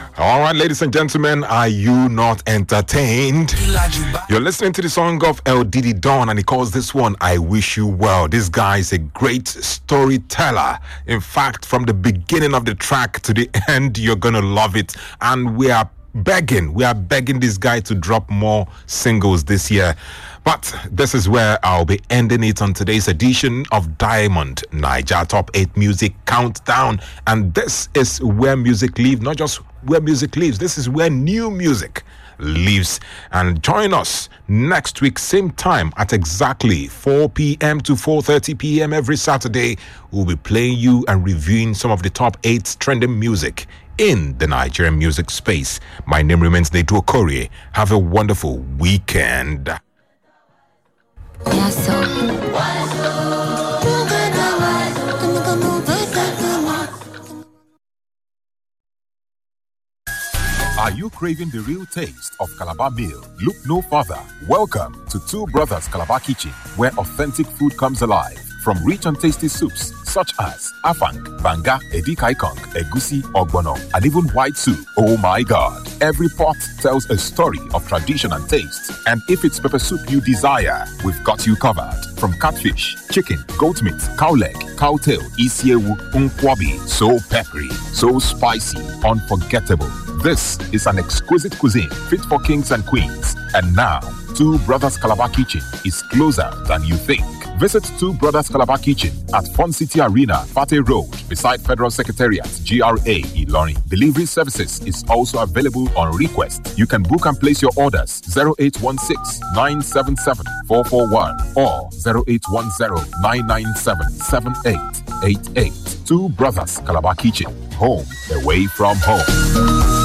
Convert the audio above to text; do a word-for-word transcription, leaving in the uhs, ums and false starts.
All right, ladies and gentlemen, are you not entertained? You're listening to the song of El Didi Don, and he calls this one I Wish You Well. This guy is a great storyteller. In fact, from the beginning of the track to the end, you're going to love it. And we are begging, we are begging this guy to drop more singles this year. But this is where I'll be ending it on today's edition of Diamond Naija Top eight Music Countdown. And this is where music lives, not just where music lives. This is where new music lives. And join us next week, same time at exactly four p.m. to four thirty p.m. every Saturday. We'll be playing you and reviewing some of the top eight trending music in the Nigerian music space. My name remains Nedu Okorie. Have a wonderful weekend. Yes, so. Are you craving the real taste of Calabar meal? Look no further. Welcome to Two Brothers Calabar Kitchen, where authentic food comes alive. From rich and tasty soups such as afang, banga, edikaikong, egusi, ogbono, and even white soup. Oh my God! Every pot tells a story of tradition and taste. And if it's pepper soup you desire, we've got you covered. From catfish, chicken, goat meat, cow leg, cow tail, isiewu, unkwabi. So peppery, so spicy, unforgettable. This is an exquisite cuisine fit for kings and queens. And now, Two Brothers Calabar Kitchen is closer than you think. Visit Two Brothers Calabar Kitchen at Fun City Arena, Fate Road, beside Federal Secretariat, G R A, Ilorin. Delivery services is also available on request. You can book and place your orders zero eight one six, nine seven seven, four four one or zero eight one zero, nine nine seven, seven eight eight eight. Two Brothers Calabar Kitchen, home away from home.